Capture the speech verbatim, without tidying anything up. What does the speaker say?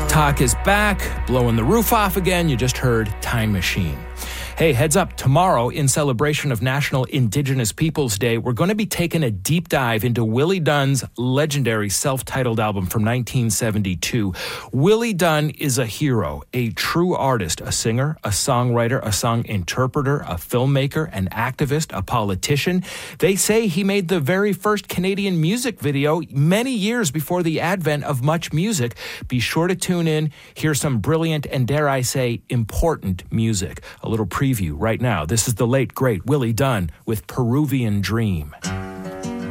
Talk is back, blowing the roof off again. You just heard Time Machine. Hey, heads up, tomorrow, in celebration of National Indigenous Peoples Day, we're going to be taking a deep dive into Willie Dunn's legendary self-titled album from nineteen seventy-two. Willie Dunn is a hero, a true artist, a singer, a songwriter, a song interpreter, a filmmaker, an activist, a politician. They say he made the very first Canadian music video many years before the advent of much music. Be sure to tune in, hear some brilliant and, dare I say, important music. A little preview right now. This is the late, great Willie Dunn with Peruvian Dream.